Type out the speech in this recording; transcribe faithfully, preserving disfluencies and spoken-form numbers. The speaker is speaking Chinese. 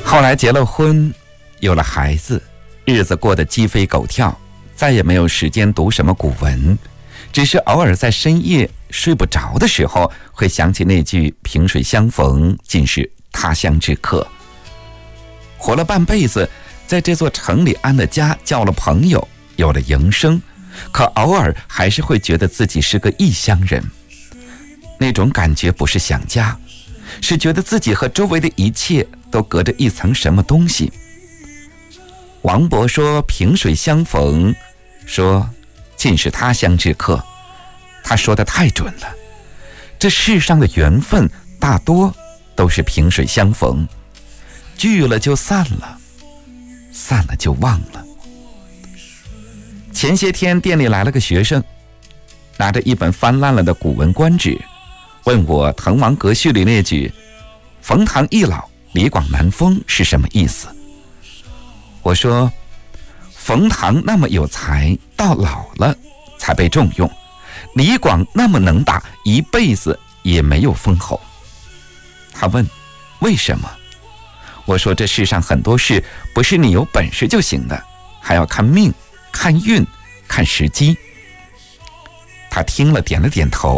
后来结了婚，有了孩子，日子过得鸡飞狗跳，再也没有时间读什么古文，只是偶尔在深夜睡不着的时候，会想起那句萍水相逢尽是他乡之客。活了半辈子，在这座城里安了家，交了朋友，有了营生，可偶尔还是会觉得自己是个异乡人。那种感觉不是想家，是觉得自己和周围的一切都隔着一层什么东西。王勃说萍水相逢，说尽是他乡之客，他说的太准了。这世上的缘分大多都是萍水相逢，聚了就散了，散了就忘了。前些天店里来了个学生，拿着一本翻烂了的《古文观止》，问我《滕王阁序》里那句冯唐易老，李广难封是什么意思。我说冯唐那么有才，到老了才被重用，李广那么能打，一辈子也没有封侯。他问为什么？我说这世上很多事不是你有本事就行的，还要看命，看运，看时机。他听了点了点头。